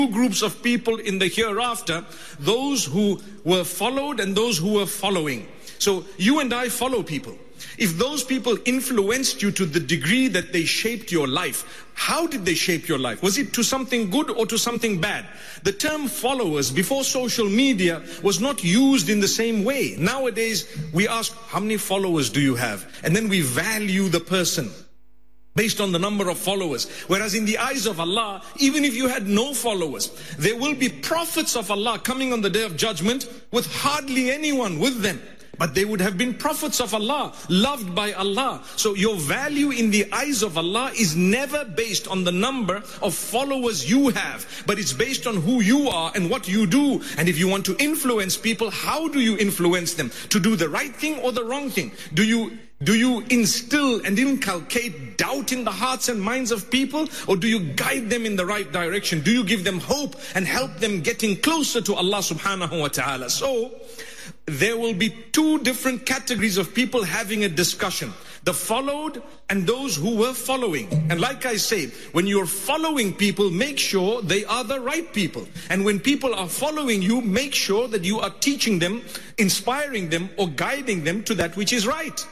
groups of people in the hereafter, those who were followed and those who were following. So you and I follow people. If those people influenced you to the degree that they shaped your life, how did they shape your life? Was it to something good or to something bad? The term followers before social media was not used in the same way. Nowadays, we ask, how many followers do you have? And then we value the person based on the number of followers. Whereas in the eyes of Allah, even if you had no followers, there will be prophets of Allah coming on the Day of Judgment with hardly anyone with them. But they would have been prophets of Allah, loved by Allah. So your value in the eyes of Allah is never based on the number of followers you have, but it's based on who you are and what you do. And if you want to influence people, how do you influence them? To do the right thing or the wrong thing? Do you instill and inculcate doubt in the hearts and minds of people, or do you guide them in the right direction? Do you give them hope and help them getting closer to Allah subhanahu wa ta'ala? So there will be two different categories of people having a discussion: the followed and those who were following. And like I say, when you're following people, make sure they are the right people. And when people are following you, make sure that you are teaching them, inspiring them, or guiding them to that which is right,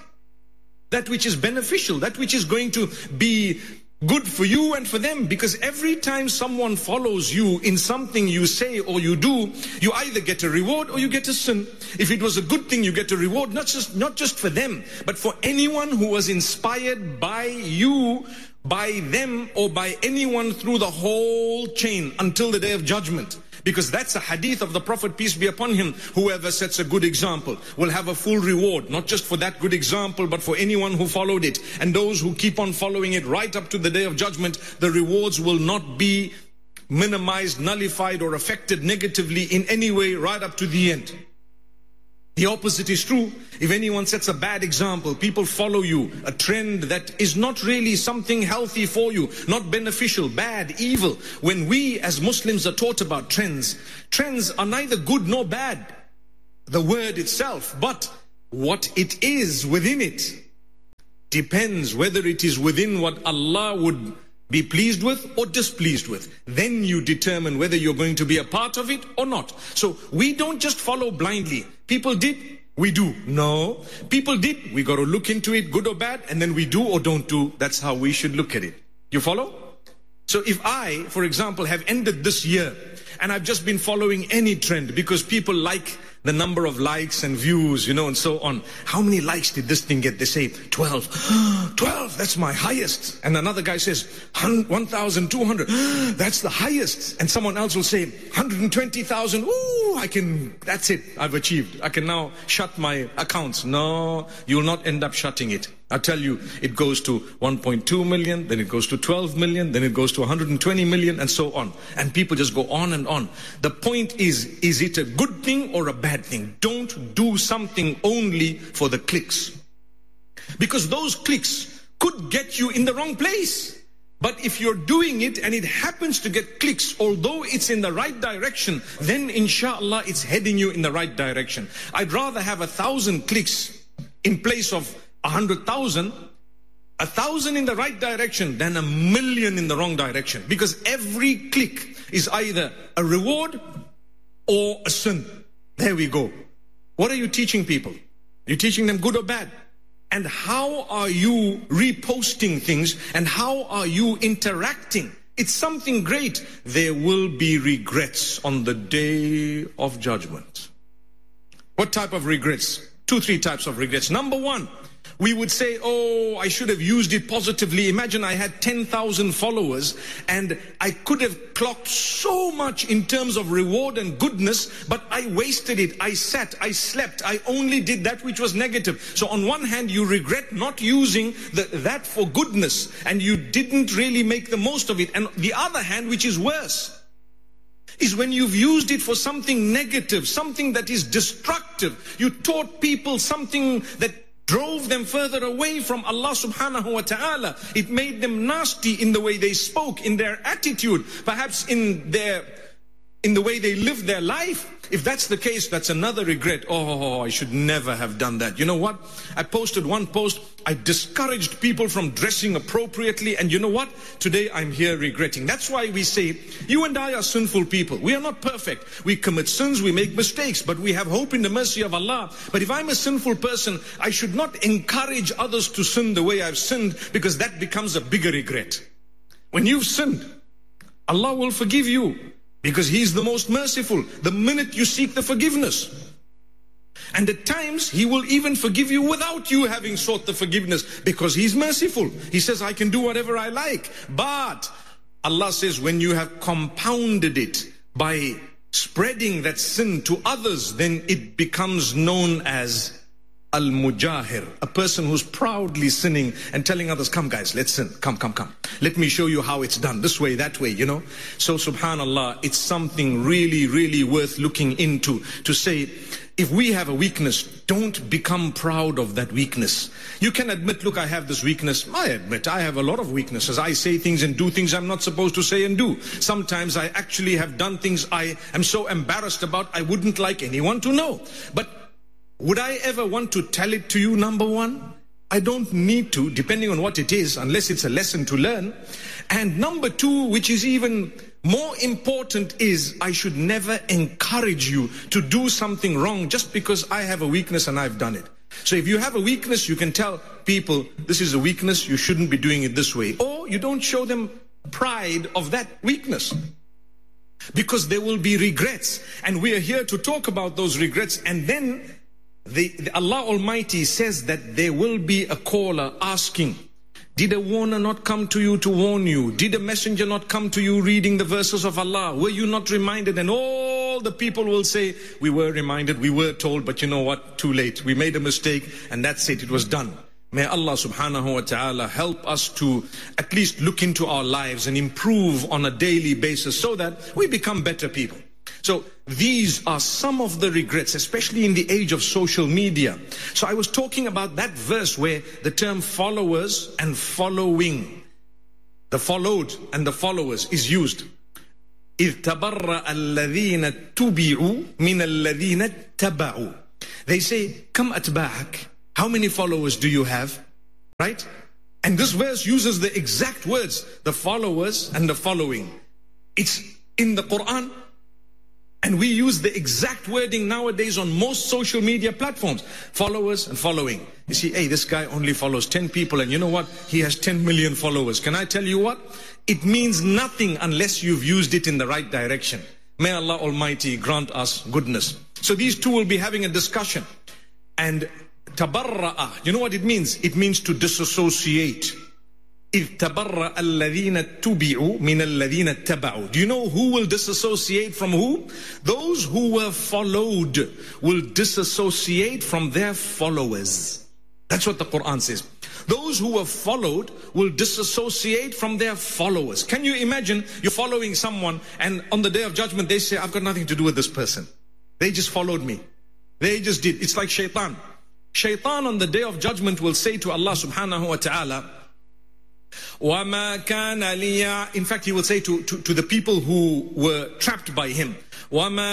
that which is beneficial, that which is going to be good for you and for them. Because every time someone follows you in something you say or you do, you either get a reward or you get a sin. If it was a good thing, you get a reward, not just for them, but for anyone who was inspired by you, by them, or by anyone through the whole chain until the Day of Judgment. Because that's a hadith of the Prophet, peace be upon him. Whoever sets a good example will have a full reward, not just for that good example, but for anyone who followed it. And those who keep on following it right up to the Day of Judgment, the rewards will not be minimized, nullified, or affected negatively in any way right up to the end. The opposite is true. If anyone sets a bad example, people follow you, a trend that is not really something healthy for you, not beneficial, bad, evil. When we as Muslims are taught about trends are neither good nor bad, the word itself, but what it is within it depends whether it is within what Allah would be pleased with or displeased with. Then you determine whether you're going to be a part of it or not. So we don't just follow blindly. People did, we do. No. People did, we got to look into it, good or bad, and then we do or don't do. That's how we should look at it. You follow? So if I, for example, have ended this year and I've just been following any trend because people like the number of likes and views, and so on. How many likes did this thing get? They say 12. 12, that's my highest. And another guy says 1,200. That's the highest. And someone else will say 120,000. Ooh, that's it. I've achieved. I can now shut my accounts. No, you will not end up shutting it. I tell you, it goes to 1.2 million, then it goes to 12 million, then it goes to 120 million, and so on. And people just go on and on. The point is it a good thing or a bad thing? Don't do something only for the clicks. Because those clicks could get you in the wrong place. But if you're doing it and it happens to get clicks, although it's in the right direction, then inshallah it's heading you in the right direction. I'd rather have 1,000 clicks in place of 100,000, 1,000 in the right direction than 1,000,000 in the wrong direction. Because every click is either a reward or a sin. There we go. What are you teaching people? You're teaching them good or bad? And how are you reposting things? And how are you interacting? It's something great. There will be regrets on the Day of Judgment. What type of regrets? 2-3 types of regrets. Number one, we would say, I should have used it positively. Imagine I had 10,000 followers and I could have clocked so much in terms of reward and goodness, but I wasted it. I sat, I slept, I only did that which was negative. So on one hand, you regret not using that for goodness and you didn't really make the most of it. And the other hand, which is worse, is when you've used it for something negative, something that is destructive. You taught people something that drove them further away from Allah subhanahu wa ta'ala. It made them nasty in the way they spoke, in their attitude, perhaps in their in the way they live their life. If that's the case, that's another regret. Oh, I should never have done that. You know what? I posted one post. I discouraged people from dressing appropriately. And you know what? Today I'm here regretting. That's why we say, you and I are sinful people. We are not perfect. We commit sins, we make mistakes, but we have hope in the mercy of Allah. But if I'm a sinful person, I should not encourage others to sin the way I've sinned, because that becomes a bigger regret. When you've sinned, Allah will forgive you, because He's the most merciful the minute you seek the forgiveness. And at times, He will even forgive you without you having sought the forgiveness, because He's merciful. He says, I can do whatever I like. But Allah says, when you have compounded it by spreading that sin to others, then it becomes known as Al-Mujahir, a person who's proudly sinning and telling others, come guys, let's sin, come. Let me show you how it's done, this way, that way, you know. So subhanallah, it's something really, really worth looking into, to say, if we have a weakness, don't become proud of that weakness. You can admit, look, I have this weakness. I admit I have a lot of weaknesses. I say things and do things I'm not supposed to say and do. Sometimes I actually have done things I am so embarrassed about, I wouldn't like anyone to know. But would I ever want to tell it to you, number one? I don't need to, depending on what it is, unless it's a lesson to learn. And number two, which is even more important, is I should never encourage you to do something wrong just because I have a weakness and I've done it. So if you have a weakness, you can tell people, this is a weakness, you shouldn't be doing it this way. Or you don't show them pride of that weakness, because there will be regrets. And we are here to talk about those regrets. And then Allah Almighty says that there will be a caller asking, did a warner not come to you to warn you? Did a messenger not come to you reading the verses of Allah? Were you not reminded? And all the people will say, we were reminded, we were told, but you know what? Too late. We made a mistake and that's it. It was done. May Allah subhanahu wa ta'ala help us to at least look into our lives and improve on a daily basis so that we become better people. So these are some of the regrets, especially in the age of social media. So I was talking about that verse where the term followers and following, the followed and the followers is used. إِذْ تَبَرَّأَ الَّذِينَ تُبِعُوا مِنَ الَّذِينَ اتَّبَعُوا. They say, come atba'ak. How many followers do you have? Right? And this verse uses the exact words, the followers and the following. It's in the Quran. And we use the exact wording nowadays on most social media platforms. Followers and following. You see, hey, this guy only follows 10 people and you know what? He has 10 million followers. Can I tell you what? It means nothing unless you've used it in the right direction. May Allah Almighty grant us goodness. So these two will be having a discussion. And tabarra'a, you know what it means? It means to disassociate. إِذْ تَبَرَّأَ الَّذِينَ اتُّبِعُوا مِنَ الَّذِينَ اتَّبَعُوا. Do you know who will disassociate from who? Those who were followed will disassociate from their followers. That's what the Quran says. Those who were followed will disassociate from their followers. Can you imagine you're following someone and on the Day of Judgment they say, I've got nothing to do with this person. They just followed me. They just did. It's like shaitan. Shaitan on the Day of Judgment will say to Allah subhanahu wa ta'ala, وَمَا كَانَ لِيَا. In fact, he will say to the people who were trapped by him, وَمَا